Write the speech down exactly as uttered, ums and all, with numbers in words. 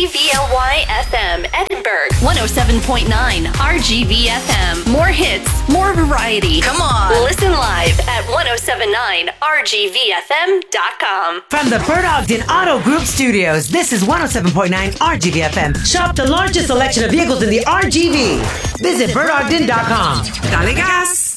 G V L Y F M, Edinburgh, one oh seven point nine R G V F M. More hits, more variety. Come on. Listen live at ten seventy-nine R G V F M dot com. From the Bert Ogden Auto Group Studios, this is one oh seven point nine R G V F M. Shop the largest selection of vehicles in the R G V. Visit Bert Ogden dot com. Dale gas!